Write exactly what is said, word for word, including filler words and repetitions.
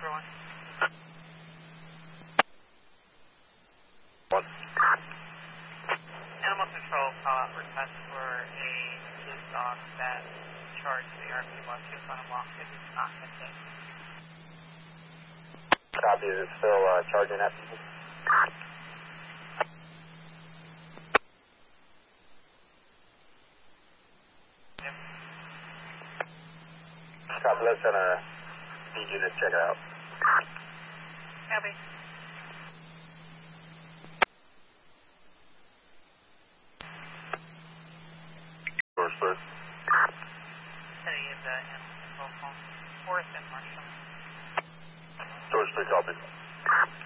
one. One. Animal control call out request for a loose dog that charged the R P while she was on a walk. It is not contained. Copy, is it still uh, charging at people? Yep. Copy, let's send a speed unit to check it out. Copy. Source first. City is the animal control call. Forest and Marshall. Source three, copy.